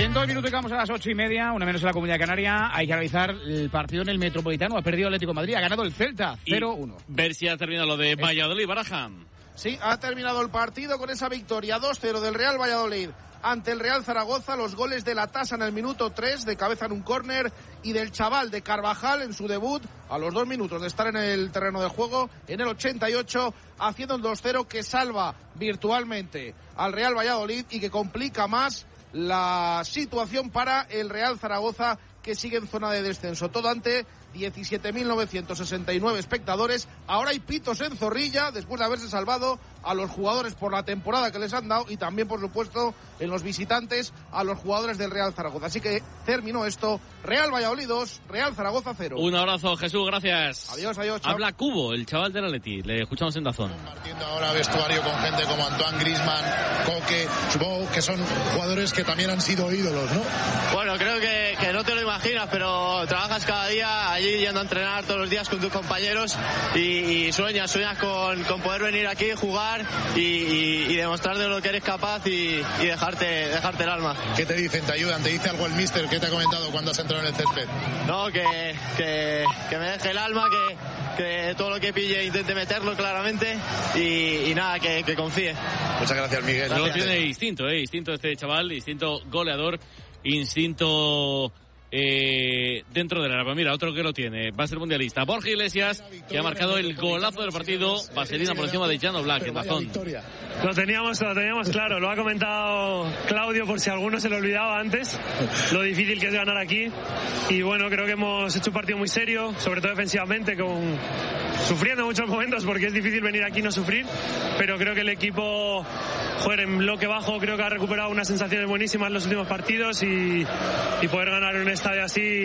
En 2 minutos llegamos a las 8:30, una menos en la Comunidad Canaria. Hay que analizar el partido en el Metropolitano. Ha perdido el Atlético de Madrid, ha ganado el Celta, 0-1. Ver si ha terminado lo de Valladolid, Baraja. Sí, ha terminado el partido con esa victoria 2-0 del Real Valladolid ante el Real Zaragoza. Los goles de la Tasa en el minuto 3, de cabeza en un córner, y del chaval de Carvajal en su debut, a los 2 minutos de estar en el terreno de juego, en el 88, haciendo el 2-0 que salva virtualmente al Real Valladolid y que complica más la situación para el Real Zaragoza, que sigue en zona de descenso. Todo ante 17.969 espectadores. Ahora hay pitos en Zorrilla, después de haberse salvado a los jugadores por la temporada que les han dado, y también, por supuesto, en los visitantes a los jugadores del Real Zaragoza. Así que terminó esto. Real Valladolid 2, Real Zaragoza 0. Un abrazo, Jesús, gracias. Adiós, chao. Habla Cubo, el chaval del Atleti. Le escuchamos en Dazón. Compartiendo ahora vestuario con gente como Antoine Griezmann, Coque, supongo que son jugadores que también han sido ídolos, ¿no? Bueno, creo que no te lo imaginas, pero trabajas cada día allí yendo a entrenar todos los días con tus compañeros y sueñas con poder venir aquí, jugar y demostrar de lo que eres capaz y dejarte el alma. ¿Qué te dicen? ¿Te ayudan? ¿Te dice algo el míster? ¿Qué te ha comentado cuando has entrado en el césped? No, que me deje el alma, que todo lo que pille intente meterlo claramente y nada, que confíe. Muchas gracias, Miguel. Lo tiene instinto este chaval, instinto goleador, instinto dentro del área. Mira, otro que lo tiene, va a ser mundialista, Borja Iglesias, que ha marcado el golazo del partido. Vaselina por encima de Jan Oblak en Dazón. Lo teníamos claro, lo ha comentado Claudio por si alguno se lo olvidaba antes, lo difícil que es ganar aquí. Y bueno, creo que hemos hecho un partido muy serio, sobre todo defensivamente, sufriendo muchos momentos, porque es difícil venir aquí y no sufrir, pero creo que el equipo, en bloque bajo, creo que ha recuperado unas sensaciones buenísimas en los últimos partidos y poder ganar en un estadio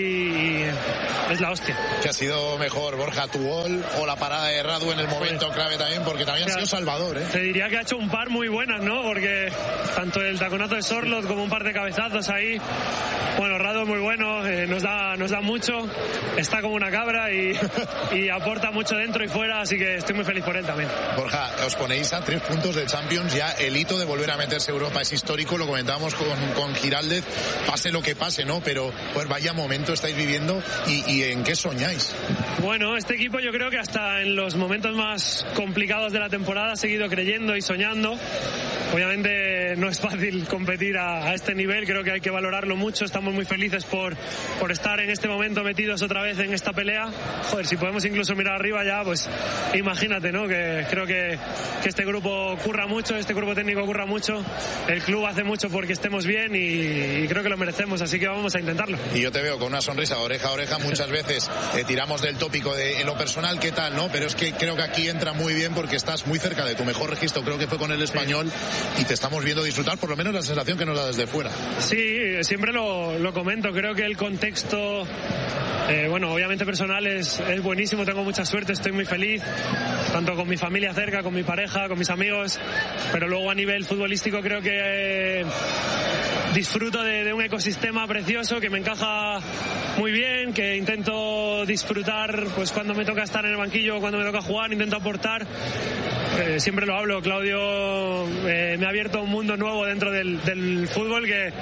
así es la hostia. ¿Qué ha sido mejor, Borja, tu gol o la parada de Radu en el momento clave también? Porque también ha sido salvador, ¿eh? Te diría que ha hecho un par muy buenas, ¿no? Porque tanto el taconazo de Sorloth como un par de cabezazos ahí. Bueno, Radu es muy bueno, nos da mucho, está como una cabra y aporta mucho dentro y fuera, así que estoy muy feliz por él también. Borja, os ponéis a 3 puntos de Champions, ya el hito de volver a meterse a Europa es histórico, lo comentábamos con Giraldez, pase lo que pase, ¿no? Pero pues vaya momento estáis viviendo y ¿en qué soñáis? Bueno, este equipo yo creo que hasta en los momentos más complicados de la temporada ha seguido creyendo y soñando. Obviamente no es fácil competir a este nivel, creo que hay que valorarlo mucho, estamos muy felices por estar en este momento metidos otra vez en esta pelea. Si podemos incluso mirar arriba ya, pues imagínate, ¿no? Que creo que este grupo curra mucho, este grupo técnico curra mucho, el club hace mucho porque estemos bien y creo que lo merecemos, así que vamos a intentarlo. Y yo te veo con una sonrisa oreja a oreja, muchas veces tiramos del tópico de en lo personal qué tal, ¿no? Pero es que creo que aquí entra muy bien porque estás muy cerca de tu mejor registro, creo que fue con el Español, y te estamos viendo disfrutar, por lo menos la sensación que nos da desde fuera. Sí, siempre lo comento, creo que el contexto, obviamente personal es buenísimo, tengo mucha suerte, estoy muy feliz, tanto con mi familia cerca, con mi pareja, con mis amigos, pero luego a nivel futbolístico creo que disfruto de un ecosistema precioso que me encaja muy bien, que intento disfrutar pues cuando me toca estar en el banquillo, cuando me toca jugar, intento aportar. Siempre lo hablo, Claudio me ha abierto un mundo nuevo dentro del fútbol que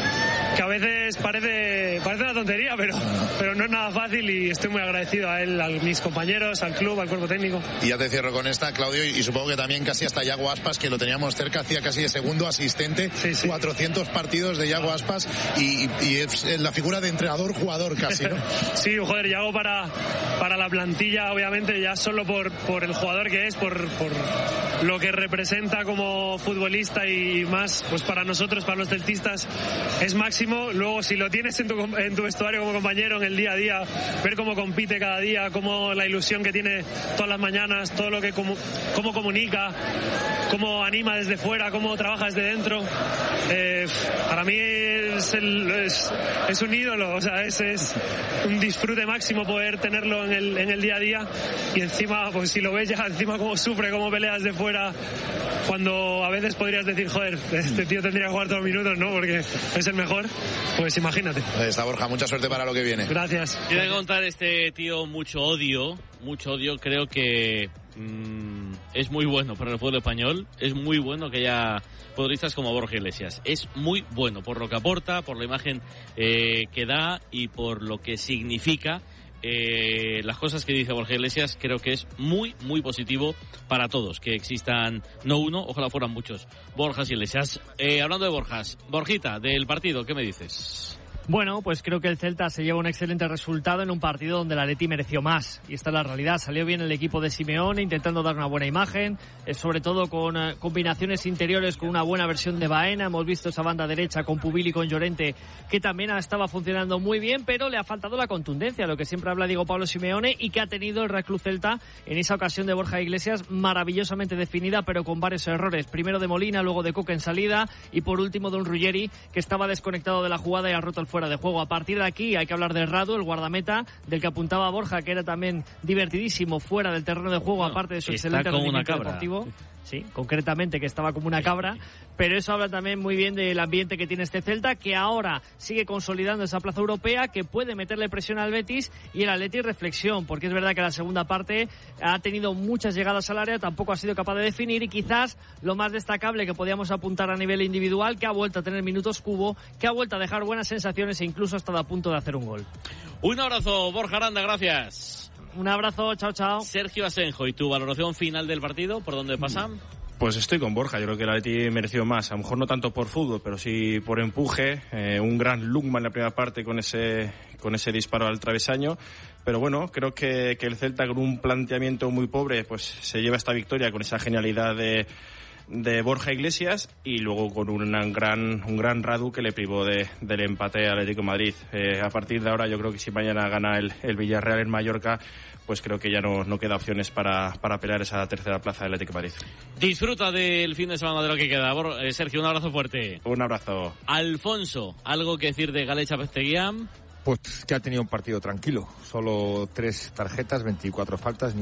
a veces parece una tontería, pero no es nada fácil y estoy muy agradecido a él, a mis compañeros, al club, al cuerpo técnico. Y ya te cierro con esta, Claudio, y supongo que también casi hasta Yago Aspas, que lo teníamos cerca, hacía casi de segundo asistente, sí. 400 partidos de Yago Aspas y es la figura de entrenador-jugador casi, ¿no? Sí, Yago para la plantilla, obviamente, ya solo por el jugador que es, por lo que representa como futbolista y más, pues para nosotros, para los celtistas, es máximo. Luego, si lo tienes en tu vestuario como compañero, en el día a día, ver cómo compite cada día, cómo la ilusión que tiene todas las mañanas, todo lo que cómo comunica, cómo anima desde fuera, cómo trabaja desde dentro, para mí es un ídolo, o sea, es un disfrute máximo poder tenerlo en el día a día, y encima, pues si lo ves ya, encima cómo sufre, cómo pelea desde fuera, cuando a veces podrías decir, joder, este tío tendría que jugar todos los minutos, ¿no? Porque es el mejor, pues imagínate. Ahí está, Borja, mucha suerte para lo que viene. Gracias. Tiene que contar este tío mucho odio, creo que es muy bueno para el fútbol español, es muy bueno que haya futbolistas como Borja Iglesias, es muy bueno por lo que aporta, por la imagen que da y por lo que significa. Las cosas que dice Borja Iglesias creo que es muy, muy positivo para todos, que existan no uno, ojalá fueran muchos Borjas Iglesias. Hablando de Borjas, Borjita, del partido, ¿qué me dices? Bueno, pues creo que el Celta se lleva un excelente resultado en un partido donde el Atleti mereció más. Y esta es la realidad. Salió bien el equipo de Simeone intentando dar una buena imagen, sobre todo con combinaciones interiores con una buena versión de Baena. Hemos visto esa banda derecha con Pubil y con Llorente que también estaba funcionando muy bien, pero le ha faltado la contundencia, lo que siempre habla Diego Pablo Simeone y que ha tenido el Real Club Celta en esa ocasión de Borja Iglesias maravillosamente definida, pero con varios errores. Primero de Molina, luego de Coque en salida y por último de un Ruggeri que estaba desconectado de la jugada y ha roto el fuera de juego. A partir de aquí hay que hablar de Radu, el guardameta, del que apuntaba Borja, que era también divertidísimo fuera del terreno de juego, aparte de su excelente rendimiento deportivo. Sí, concretamente que estaba como una cabra, pero eso habla también muy bien del ambiente que tiene este Celta, que ahora sigue consolidando esa plaza europea, que puede meterle presión al Betis y el Atleti reflexión, porque es verdad que la segunda parte ha tenido muchas llegadas al área, tampoco ha sido capaz de definir y quizás lo más destacable que podíamos apuntar a nivel individual, que ha vuelto a tener minutos Cubo, que ha vuelto a dejar buenas sensaciones e incluso ha estado a punto de hacer un gol. Un abrazo, Borja Aranda, gracias. Un abrazo, chao, chao. Sergio Asenjo, ¿y tu valoración final del partido? ¿Por dónde pasan? Pues estoy con Borja, yo creo que el Atleti mereció más, a lo mejor no tanto por fútbol, pero sí por empuje, un gran Lukman en la primera parte con ese disparo al travesaño, pero bueno, creo que el Celta con un planteamiento muy pobre pues se lleva esta victoria con esa genialidad de Borja Iglesias y luego con un gran Radu que le privó del empate al Atlético de Madrid. A partir de ahora yo creo que si mañana gana el Villarreal en Mallorca, pues creo que ya no queda opciones para pelear esa tercera plaza del Atlético de Madrid. Disfruta del fin de semana de lo que queda. Sergio, un abrazo fuerte. Un abrazo. Alfonso, ¿algo que decir de Galecha Pesteguía? Pues que ha tenido un partido tranquilo, solo 3 tarjetas, 24 faltas,